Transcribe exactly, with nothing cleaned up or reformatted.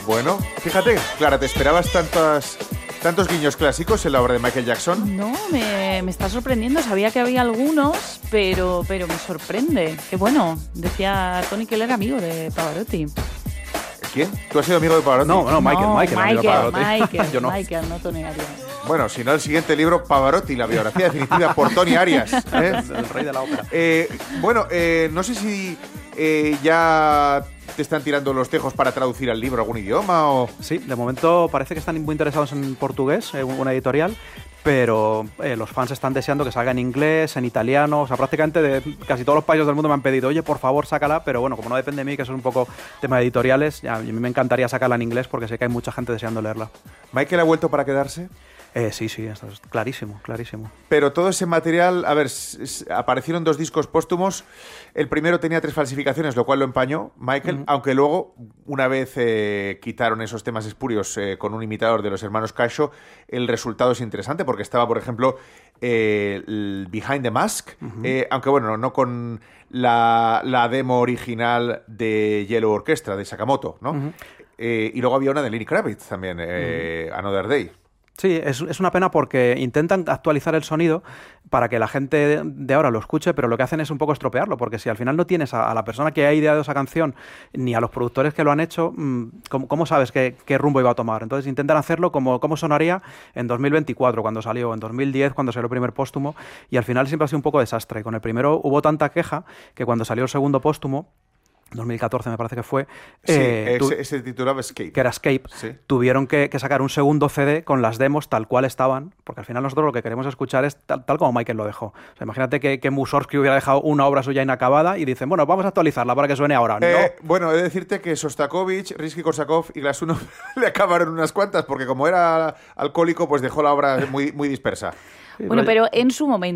Bueno, fíjate, Clara, ¿te esperabas tantas, tantos guiños clásicos en la obra de Michael Jackson? No, me, me está sorprendiendo. Sabía que había algunos, pero, pero me sorprende. Que bueno, decía Tony que él era amigo de Pavarotti. ¿Quién? ¿Tú has sido amigo de Pavarotti? No, no, Michael, no, Michael, amigo de Michael, Pavarotti. Michael, Yo no. Michael, no Tony Arias. Bueno, si no, el siguiente libro, Pavarotti, la biografía definitiva por Tony Arias. ¿eh? El rey de la ópera. Eh, bueno, eh, no sé si eh, ya te están tirando los tejos para traducir al libro a algún idioma o... Sí, de momento parece que están muy interesados en portugués, eh, una editorial, pero eh, los fans están deseando que salga en inglés, en italiano, o sea, prácticamente de casi todos los países del mundo me han pedido, oye, por favor, sácala, pero bueno, como no depende de mí, que eso es un poco tema de editoriales, ya, a mí me encantaría sacarla en inglés porque sé que hay mucha gente deseando leerla. ¿Michael ha vuelto para quedarse? Eh, sí, sí, esto es clarísimo, clarísimo. Pero todo ese material, a ver, s- s- aparecieron dos discos póstumos. El primero tenía tres falsificaciones, lo cual lo empañó Michael, uh-huh. aunque luego, una vez eh, quitaron esos temas espurios eh, con un imitador de los hermanos Casio, el resultado es interesante porque estaba, por ejemplo, eh, el Behind the Mask, uh-huh. eh, aunque bueno, no con la, la demo original de Yellow Orchestra, de Sakamoto, ¿no? Uh-huh. Eh, y luego había una de Lenny Kravitz también, eh, uh-huh. Another Day. Sí, es, es una pena porque intentan actualizar el sonido para que la gente de ahora lo escuche, pero lo que hacen es un poco estropearlo, porque si al final no tienes a, a la persona que ha ideado esa canción ni a los productores que lo han hecho, ¿cómo, cómo sabes qué, qué rumbo iba a tomar? Entonces intentan hacerlo como, como sonaría en dos mil veinticuatro cuando salió, en dos mil diez cuando salió el primer póstumo, y al final siempre ha sido un poco desastre. Con el primero hubo tanta queja que cuando salió el segundo póstumo, dos mil catorce me parece que fue, sí, eh, ese, ese titulaba Escape. Que era Escape, sí. Tuvieron que, que sacar un segundo C D con las demos tal cual estaban, porque al final nosotros lo que queremos escuchar es tal, tal como Michael lo dejó. O sea, imagínate que, que Mussorgsky hubiera dejado una obra suya inacabada y dicen, bueno, vamos a actualizarla para que suene ahora. Eh, no. Bueno, he de decirte que Sostakovich, Rimsky-Korsakov y Glasuno le acabaron unas cuantas, porque como era alcohólico, pues dejó la obra muy, muy dispersa. Bueno, pero en su momento